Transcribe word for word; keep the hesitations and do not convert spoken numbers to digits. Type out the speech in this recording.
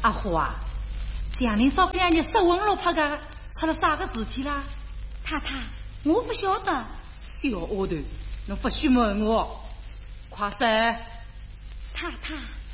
阿花，江宁少给人家十文六拍个，出了啥个事体啦？ 太太，我不晓得。 小丫头，侬不许问我，快说。 太太。